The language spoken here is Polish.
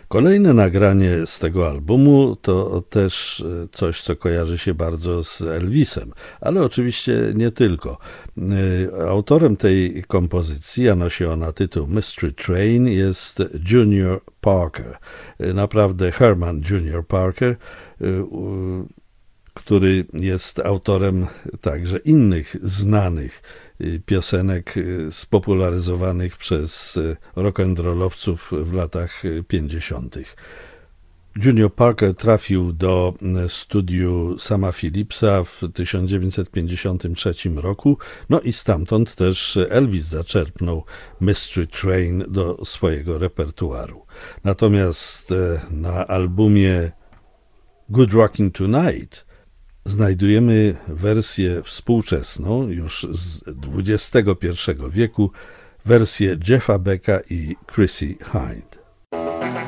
Kolejne nagranie z tego albumu to też coś, co kojarzy się bardzo z Elvisem, ale oczywiście nie tylko. Autorem tej kompozycji, a nosi ona tytuł Mystery Train, jest Junior Parker. Naprawdę Herman Junior Parker, który jest autorem także innych znanych piosenek spopularyzowanych przez rock'n'rollowców w latach 50. Junior Parker trafił do studiu Sama Phillipsa w 1953 roku, no i stamtąd też Elvis zaczerpnął Mystery Train do swojego repertuaru. Natomiast na albumie Good Rockin' Tonight znajdujemy wersję współczesną, już z XXI wieku, wersję Jeffa Becka i Chrissie Hynde.